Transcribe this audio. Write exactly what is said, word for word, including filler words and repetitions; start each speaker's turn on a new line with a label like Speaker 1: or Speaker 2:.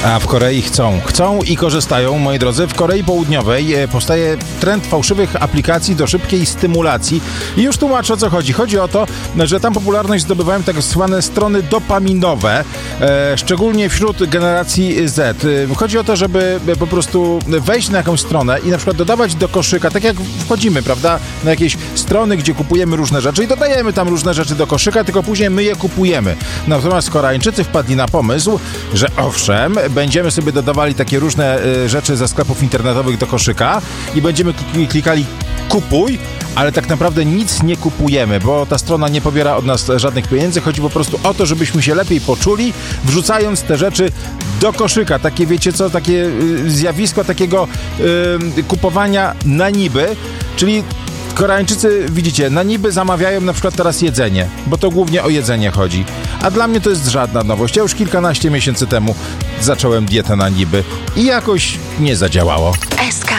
Speaker 1: A w Korei chcą. Chcą i korzystają, moi drodzy. W Korei Południowej powstaje trend fałszywych aplikacji do szybkiej stymulacji. I już tłumaczę, o co chodzi. Chodzi o to, że tam popularność zdobywają tak zwane strony dopaminowe, e, szczególnie wśród generacji Z. Chodzi o to, żeby po prostu wejść na jakąś stronę i na przykład dodawać do koszyka, tak jak wchodzimy, prawda, na jakieś strony, gdzie kupujemy różne rzeczy i dodajemy tam różne rzeczy do koszyka, tylko później my je kupujemy. Natomiast Koreańczycy wpadli na pomysł, że owszem, będziemy sobie dodawali takie różne y, rzeczy ze sklepów internetowych do koszyka i będziemy klikali kupuj, ale tak naprawdę nic nie kupujemy, bo ta strona nie pobiera od nas żadnych pieniędzy. Chodzi po prostu o to, żebyśmy się lepiej poczuli, wrzucając te rzeczy do koszyka. Takie, wiecie co, takie y, zjawisko takiego y, kupowania na niby, czyli Koreańczycy, widzicie, na niby zamawiają na przykład teraz jedzenie, bo to głównie o jedzenie chodzi. A dla mnie to jest żadna nowość. Ja już kilkanaście miesięcy temu zacząłem dietę na niby i jakoś nie zadziałało.